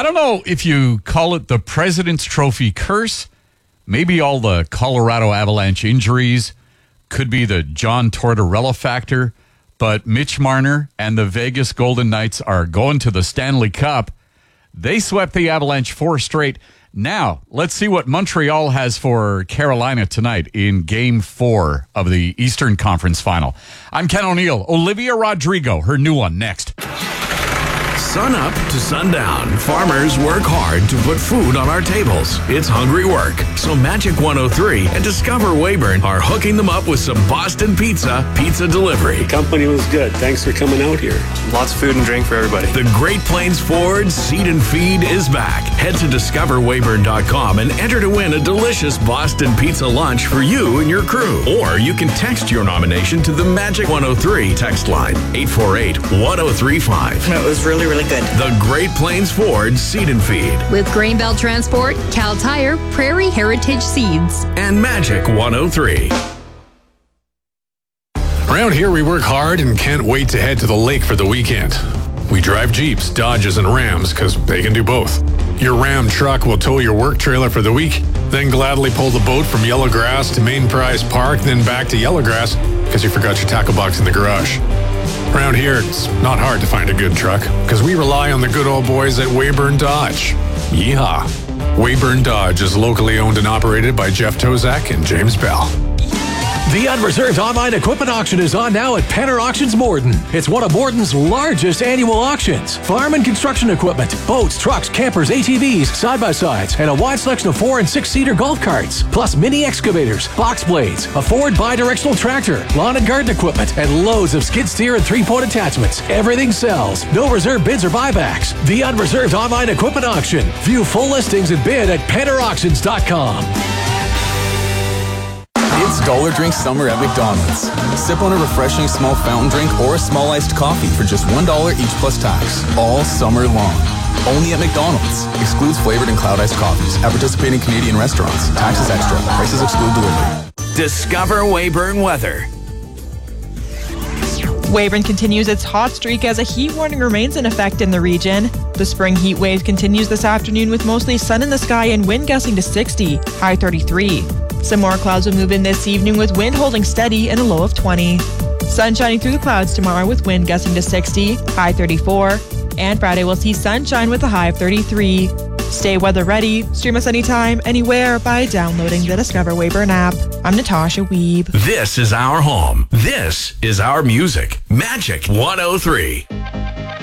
don't know if you call it the President's Trophy curse. Maybe all the Colorado Avalanche injuries could be the John Tortorella factor. But Mitch Marner and the Vegas Golden Knights are going to the Stanley Cup. They swept the Avalanche 4 straight. Now, let's see what Montreal has for Carolina tonight in Game 4 of the Eastern Conference Final. I'm Ken O'Neill. Olivia Rodrigo, her new one, next. Sun up to sundown, farmers work hard to put food on our tables. It's hungry work. So Magic 103 and Discover Weyburn are hooking them up with some Boston pizza delivery. The company was good. Thanks for coming out here. Lots of food and drink for everybody. The Great Plains Ford Seed and Feed is back. Head to discoverweyburn.com and enter to win a delicious Boston pizza lunch for you and your crew. Or you can text your nomination to the Magic 103 text line, 848-1035. It was really good. The Great Plains Ford Seed and Feed. With Grainbelt Transport, Cal Tire, Prairie Heritage Seeds. And Magic 103. Around here, we work hard and can't wait to head to the lake for the weekend. We drive Jeeps, Dodges, and Rams because they can do both. Your Ram truck will tow your work trailer for the week, then gladly pull the boat from Yellowgrass to Main Prize Park, then back to Yellowgrass because you forgot your tackle box in the garage. Around here, it's not hard to find a good truck because we rely on the good old boys at Weyburn Dodge. Yeehaw! Weyburn Dodge is locally owned and operated by Jeff Tozak and James Bell. The Unreserved Online Equipment Auction is on now at Penner Auctions Morden. It's one of Morden's largest annual auctions. Farm and construction equipment, boats, trucks, campers, ATVs, side-by-sides, and a wide selection of 4- and 6-seater golf carts. Plus mini excavators, box blades, a Ford bi-directional tractor, lawn and garden equipment, and loads of skid steer and 3-point attachments. Everything sells. No reserve bids or buybacks. The Unreserved Online Equipment Auction. View full listings and bid at PennerAuctions.com. It's Dollar Drink Summer at McDonald's. Sip on a refreshing small fountain drink or a small iced coffee for just $1 each plus tax, all summer long. Only at McDonald's. Excludes flavored and cloud iced coffees at participating Canadian restaurants. Taxes extra. Prices exclude delivery. Discover Weyburn weather. Weyburn continues its hot streak as a heat warning remains in effect in the region. The spring heat wave continues this afternoon with mostly sun in the sky and wind gusting to 60, high 33. Some more clouds will move in this evening with wind holding steady and a low of 20. Sun shining through the clouds tomorrow with wind gusting to 60, high 34. And Friday we'll see sunshine with a high of 33. Stay weather ready. Stream us anytime, anywhere by downloading the Discover Weyburn app. I'm Natasha Weeb. This is our home. This is our music. Magic 103.